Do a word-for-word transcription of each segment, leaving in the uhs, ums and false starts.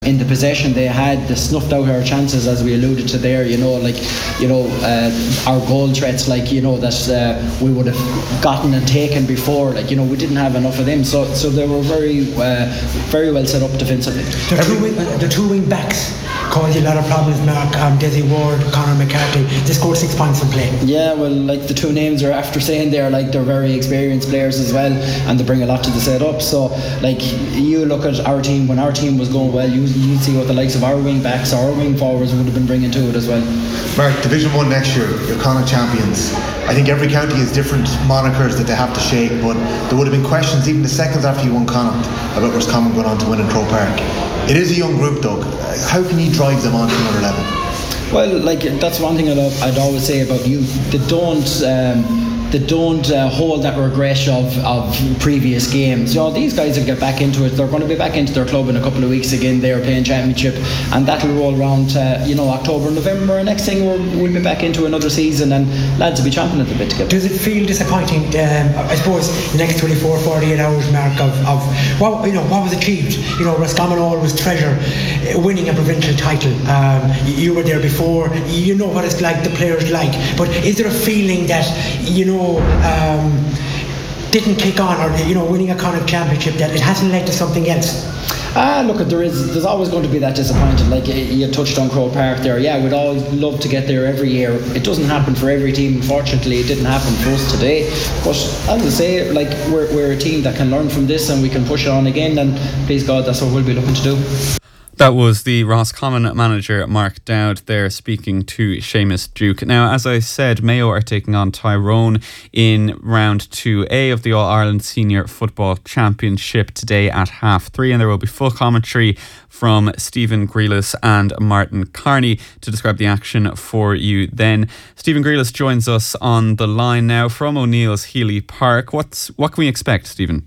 In the possession they had, they snuffed out our chances, as we alluded to there. You know, like you know, uh, our goal threats, like you know that uh, we would have gotten and taken before. Like you know, we didn't have enough of them. So, so they were very, uh, very well set up defensively. The two wing, the two wing backs caused you a lot of problems. Mark, um, Desi Ward, Conor McCarthy. They scored six points from play. Yeah, well, like the two names are after saying there, like they're very experienced players as well, and they bring a lot to the setup. So, like you look at our team when our team was going well, you you see what the likes of our wing backs, our wing forwards would have been bringing to it as well. Mark, Division One next year, you're Connacht champions. I think every county has different monikers that they have to shake, but there would have been questions even the seconds after you won Connacht about Roscommon going on to win in Croke Park. It is a young group, Doug. How can you drive them on to another level? Well, like that's one thing I'd, I'd always say about youth. They don't um, they don't uh, hold that regret of, of previous games. You know, these guys will get back into it. They're going to be back into their club in a couple of weeks again. They're playing championship, and that'll roll around to, you know, October, November, and next thing we'll, we'll be back into another season, and lads will be champing at the bit together. Does it feel disappointing? Um, I suppose the next twenty-four, forty-eight hours, Mark, of, of what you know what was achieved. You know, Roscommon always treasure winning a provincial title. Um, you were there before. You know what it's like. The players like. But is there a feeling that you know? Um, didn't kick on, or you know, winning a Connacht championship, that it hasn't led to something else? Ah, look, there is. There's always going to be that disappointment. Like you touched on Croke Park there. Yeah, we'd all love to get there every year. It doesn't happen for every team. Unfortunately, it didn't happen for us today. But as I say, like we're we're a team that can learn from this and we can push it on again. And please God, that's what we'll be looking to do. That was the Roscommon manager Mark Dowd there speaking to Seamus Duke. Now, as I said, Mayo are taking on Tyrone in round two A of the All-Ireland Senior Football Championship today at half three, and there will be full commentary from Stephen Grealis and Martin Carney to describe the action for you then. Stephen Grealis joins us on the line now from O'Neill's Healy Park. What's what can we expect, Stephen?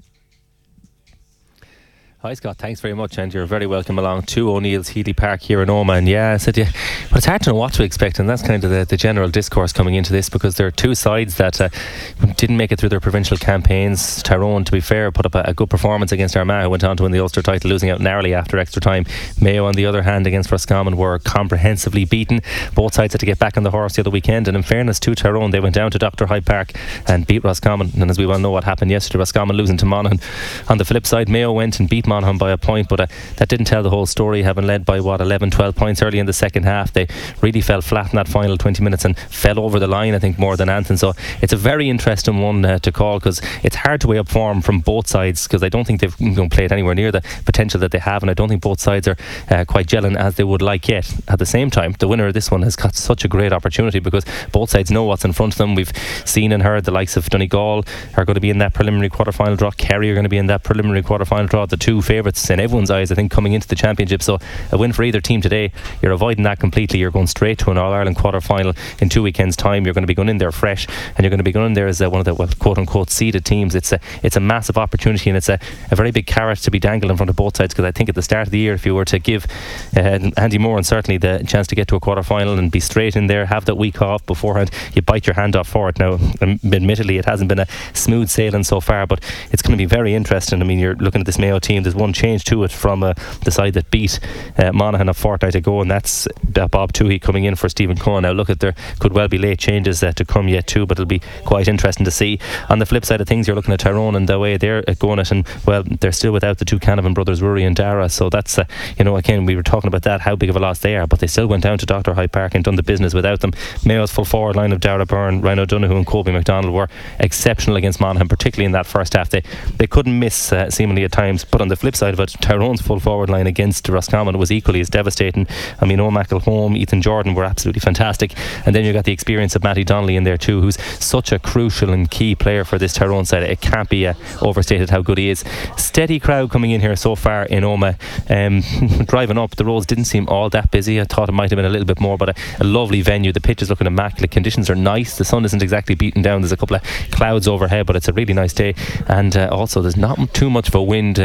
Hi Scott, thanks very much, and you're very welcome along to O'Neill's Healy Park here in Omagh. And yeah, I said, yeah, but it's hard to know what to expect, and that's kind of the, the general discourse coming into this, because there are two sides that uh, didn't make it through their provincial campaigns. Tyrone, to be fair, put up a, a good performance against Armagh, who went on to win the Ulster title, losing out narrowly after extra time. Mayo, on the other hand, against Roscommon, were comprehensively beaten. Both sides had to get back on the horse the other weekend, and in fairness to Tyrone, they went down to Doctor Hyde Park and beat Roscommon. And as we well know what happened yesterday, Roscommon losing to Monaghan. On the flip side, Mayo went and beat Monaghan by a point, but uh, that didn't tell the whole story, having led by what eleven, twelve points early in the second half. They really fell flat in that final twenty minutes and fell over the line, I think, more than anything. So it's a very interesting one uh, to call, because it's hard to weigh up form from both sides, because I don't think they've you know, played anywhere near the potential that they have, and I don't think both sides are uh, quite gelling as they would like yet. At the same time, the winner of this one has got such a great opportunity, because both sides know what's in front of them. We've seen and heard the likes of Donegal are going to be in that preliminary quarter-final draw. Kerry are going to be in that preliminary quarter-final draw, the two favourites in everyone's eyes, I think, coming into the championship. So a win for either team today, you're avoiding that completely. You're going straight to an All-Ireland quarter-final in two weekends' time. You're going to be going in there fresh, and you're going to be going in there as uh, one of the well, quote-unquote seeded teams. It's a it's a massive opportunity, and it's a, a very big carrot to be dangled in front of both sides, because I think at the start of the year, if you were to give uh, Andy Moore and certainly the chance to get to a quarter-final and be straight in there, have that week off beforehand, you bite your hand off for it. Now, admittedly, it hasn't been a smooth sailing so far, but it's going to be very interesting. I mean, you're looking at this Mayo team. There's one change to it from uh, the side that beat uh, Monaghan a fortnight ago, and that's uh, Bob Toohey coming in for Stephen Cohen. Now, look, at there could well be late changes uh, to come yet too, but it'll be quite interesting to see. On the flip side of things, you're looking at Tyrone and the way they're going it, and well, they're still without the two Canavan brothers, Rory and Dara. So that's uh, you know, again, we were talking about that, how big of a loss they are, but they still went down to Doctor Hyde Park and done the business without them. Mayo's full forward line of Dara Byrne, Ryan O'Donoghue and Colby McDonald were exceptional against Monaghan, particularly in that first half. They they couldn't miss uh, seemingly at times, but on the flip side of it, Tyrone's full forward line against Roscommon was equally as devastating. I mean, O'Mackle Home, Ethan Jordan were absolutely fantastic, and then you got the experience of Matty Donnelly in there too, who's such a crucial and key player for this Tyrone side. It can't be uh, overstated how good he is. Steady crowd coming in here so far in Omagh. Um, driving up, the roads didn't seem all that busy. I thought it might have been a little bit more, but a, a lovely venue. The pitch is looking immaculate. Conditions are nice. The sun isn't exactly beaten down. There's a couple of clouds overhead, but it's a really nice day, and uh, also there's not too much of a wind uh, here, maybe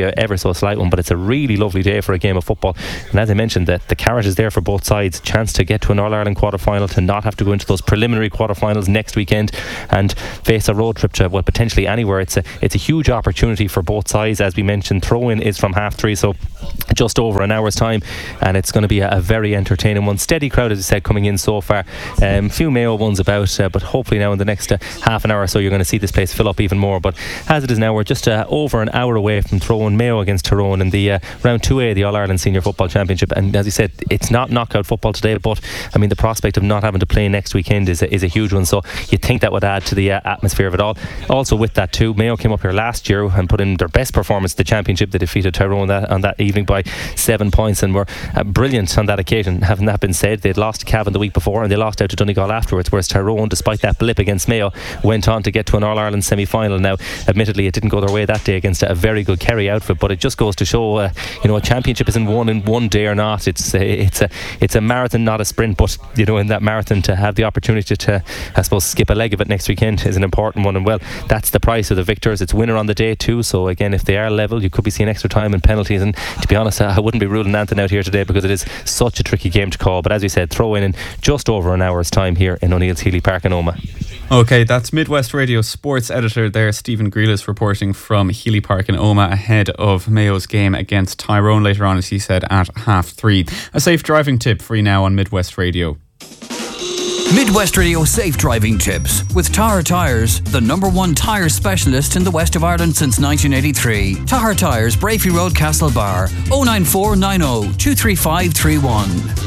maybe a ever so slight one, but it's a really lovely day for a game of football. And as I mentioned, the, the carrot is there for both sides. Chance to get to an All-Ireland quarter-final, to not have to go into those preliminary quarter-finals next weekend and face a road trip to, well, potentially anywhere. It's a, it's a huge opportunity for both sides. As we mentioned, throw-in is from half three, so just over an hour's time, and it's going to be a, a very entertaining one. Steady crowd, as I said, coming in so far. Um, few Mayo ones about, uh, but hopefully now in the next uh, half an hour or so you're going to see this place fill up even more. But as it is now, we're just uh, over an hour away from throwing Mayo against Tyrone in the uh, round two A, the All-Ireland Senior Football Championship. And as you said, it's not knockout football today, but I mean the prospect of not having to play next weekend is a, is a huge one, so you'd think that would add to the uh, atmosphere of it all. Also with that too, Mayo came up here last year and put in their best performance in the championship. They defeated Tyrone that, on that evening by seven points and were uh, brilliant on that occasion. Having that been said, they'd lost to Cavan the week before and they lost out to Donegal afterwards, whereas Tyrone, despite that blip against Mayo, went on to get to an All-Ireland semi-final. Now admittedly it didn't go their way that day against a very good Kerry outfit, but it just goes to show uh, you know, a championship isn't won in one day or not. It's a, it's a it's a marathon, not a sprint, but you know, in that marathon to have the opportunity to, I suppose, skip a leg of it next weekend is an important one. And well, that's the price of the victors. It's winner on the day too, so again, if they are level, you could be seeing extra time and penalties, and to be honest, I wouldn't be ruling Anthem out here today because it is such a tricky game to call. But as we said, throw in in just over an hour's time here in O'Neill's Healy Park in Omagh. Okay, that's Midwest Radio sports editor there, Stephen Grealis, reporting from Healy Park in Omagh ahead of Mayo's game against Tyrone later on, as he said, at half three. A safe driving tip for you now on Midwest Radio. Midwest Radio Safe Driving Tips with Tahar Tyres, the number one tyre specialist in the west of Ireland since nineteen eighty-three. Tahar Tyres, Brafey Road, Castlebar, oh nine four nine oh two three five three one.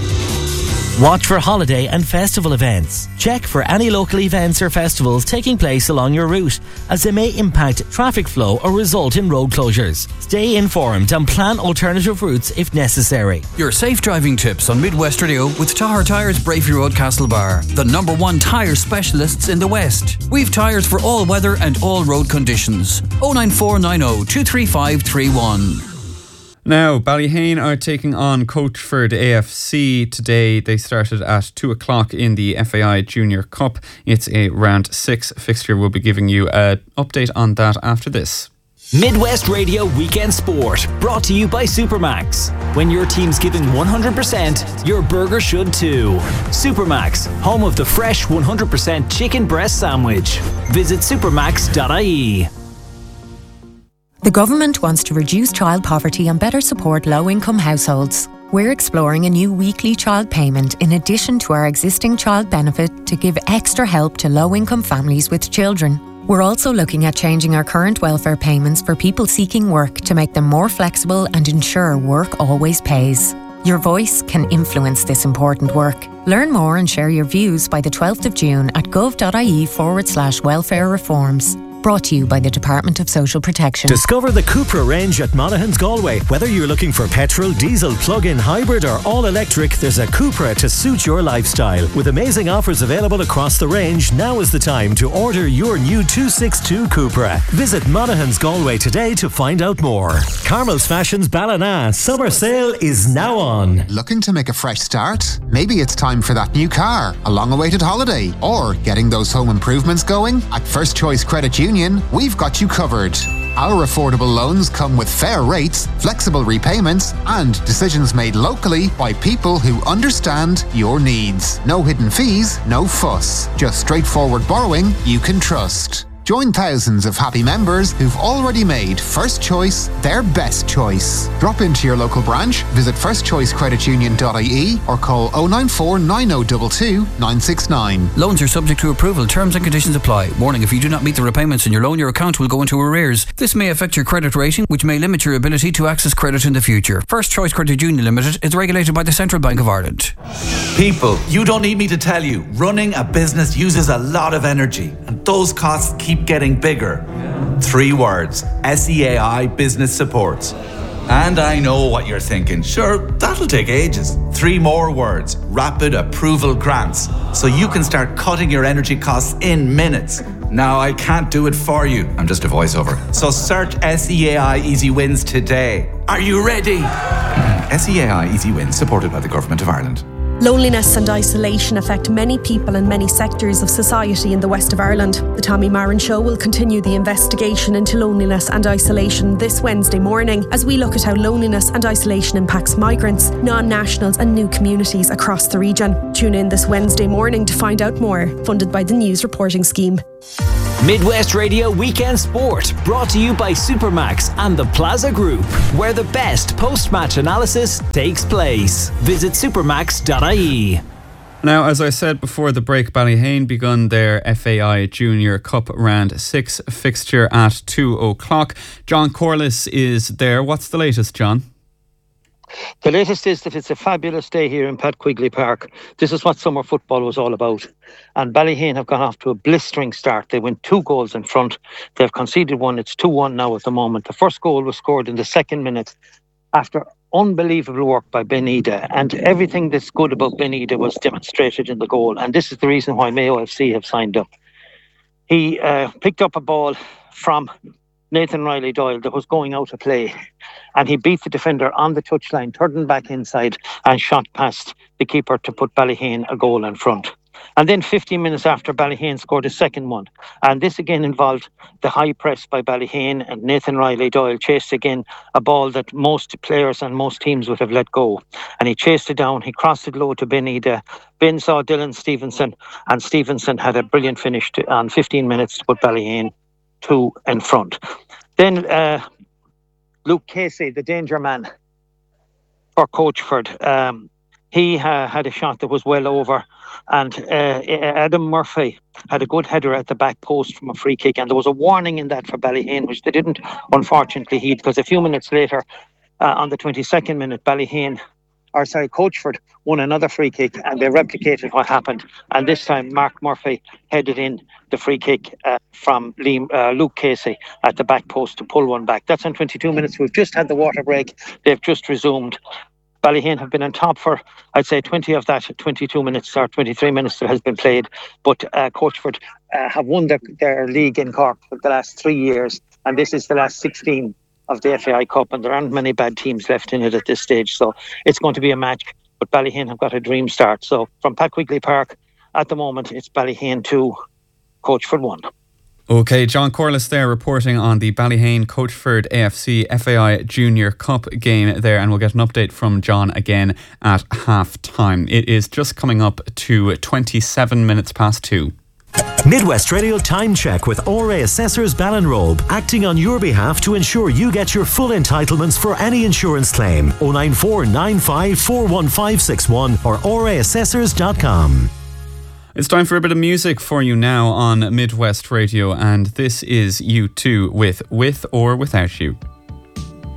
Watch for holiday and festival events. Check for any local events or festivals taking place along your route, as they may impact traffic flow or result in road closures. Stay informed and plan alternative routes if necessary. Your safe driving tips on Midwest Radio with Tahar Tyres, Brafey Road, Castlebar, the number one tyre specialists in the West. We've tyres for all weather and all road conditions. oh nine four nine oh two three five three one. Now, Ballyhane are taking on Coachford A F C today. They started at two o'clock in the F A I Junior Cup. It's a round six fixture. We'll be giving you an update on that after this. Midwest Radio Weekend Sport, brought to you by Supermax. When your team's giving one hundred percent, your burger should too. Supermax, home of the fresh one hundred percent chicken breast sandwich. Visit supermax dot I E. The government wants to reduce child poverty and better support low-income households. We're exploring a new weekly child payment in addition to our existing child benefit to give extra help to low-income families with children. We're also looking at changing our current welfare payments for people seeking work to make them more flexible and ensure work always pays. Your voice can influence this important work. Learn more and share your views by the twelfth of June at gov.ie forward slash welfare reforms. Brought to you by the Department of Social Protection. Discover the Cupra range at Monaghan's Galway. Whether you're looking for petrol, diesel, plug-in, hybrid or all-electric, there's a Cupra to suit your lifestyle. With amazing offers available across the range, now is the time to order your new two sixty-two Cupra. Visit Monaghan's Galway today to find out more. Carmel's Fashions Ballina summer sale is now on. Looking to make a fresh start? Maybe it's time for that new car, a long-awaited holiday, or getting those home improvements going? At First Choice Credit Union, we've got you covered. Our affordable loans come with fair rates, flexible repayments, and decisions made locally by people who understand your needs. No hidden fees, no fuss. Just straightforward borrowing you can trust. Join thousands of happy members who've already made First Choice their best choice. Drop into your local branch, visit first choice credit union dot I E or call oh nine four nine oh two two nine six nine. Loans are subject to approval. Terms and conditions apply. Warning, if you do not meet the repayments on your loan, your account will go into arrears. This may affect your credit rating, which may limit your ability to access credit in the future. First Choice Credit Union Limited is regulated by the Central Bank of Ireland. People, you don't need me to tell you, running a business uses a lot of energy, and those costs keep getting bigger. Three words: S E A I Business Supports. And I know what you're thinking. Sure, that'll take ages. Three more words: Rapid Approval Grants. So you can start cutting your energy costs in minutes. Now, I can't do it for you. I'm just a voiceover. So search S E A I Easy Wins today. Are you ready? S E A I Easy Wins, supported by the Government of Ireland. Loneliness and isolation affect many people and many sectors of society in the west of Ireland. The Tommy Marin Show will continue the investigation into loneliness and isolation this Wednesday morning as we look at how loneliness and isolation impacts migrants, non-nationals and new communities across the region. Tune in this Wednesday morning to find out more. Funded by the News Reporting Scheme. Midwest Radio Weekend Sport, brought to you by Supermax and the Plaza Group, where the best post-match analysis takes place. Visit supermax dot I E. Now, as I said before the break, Ballyhane begun their F A I Junior Cup Round six fixture at two o'clock. John Corliss is there. What's the latest, John? The latest is that it's a fabulous day here in Pat Quigley Park. This is what summer football was all about. And Ballyhane have gone off to a blistering start. They went two goals in front. They've conceded one. It's two one now at the moment. The first goal was scored in the second minute after unbelievable work by Ben Ida. And everything that's good about Ben Ida was demonstrated in the goal. And this is the reason why Mayo F C have signed up. He uh, picked up a ball from Nathan Riley Doyle that was going out of play, and he beat the defender on the touchline, turned back inside and shot past the keeper to put Ballyhane a goal in front. And then fifteen minutes after, Ballyhane scored a second one, and this again involved the high press by Ballyhane, and Nathan Riley Doyle chased again a ball that most players and most teams would have let go, and he chased it down. He crossed it low to Ben Ida. Ben saw Dylan Stevenson, and Stevenson had a brilliant finish to, on fifteen minutes to put Ballyhane two in front. Then uh, Luke Casey, the danger man for Coachford, um, he uh, had a shot that was well over, and uh, Adam Murphy had a good header at the back post from a free kick, and there was a warning in that for Ballyhane, which they didn't unfortunately heed, because a few minutes later, uh, on the twenty-second minute, Ballyhane, or sorry, Coachford won another free kick, and they replicated what happened. And this time, Mark Murphy headed in the free kick uh, from Liam, uh, Luke Casey at the back post to pull one back. That's on twenty-two minutes. We've just had the water break. They've just resumed. Ballyhane have been on top for, I'd say, twenty of that twenty-two minutes or twenty-three minutes that has been played. But uh, Coachford uh, have won their, their league in Cork for the last three years, and this is the last sixteen of the F A I Cup, and there aren't many bad teams left in it at this stage, so it's going to be a match. But Ballyhane have got a dream start. So from Pat Quigley Park, at the moment, it's Ballyhane two, Coachford one. Okay, John Corliss there reporting on the Ballyhane Coachford A F C F A I Junior Cup game there, and we'll get an update from John again at half time. It is just coming up to twenty-seven minutes past two. Midwest Radio Time Check with O R A Assessors Ballinrobe, acting on your behalf to ensure you get your full entitlements for any insurance claim. oh nine four nine five four one five six one or O R A assessors dot com. It's time for a bit of music for you now on Midwest Radio, and this is U two with With or Without You.